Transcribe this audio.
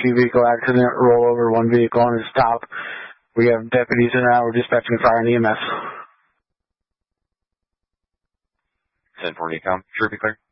two-vehicle accident, rollover, one vehicle on a stop. We have deputies in now. We're dispatching fire and EMS. 1040 com. Sure, be clear.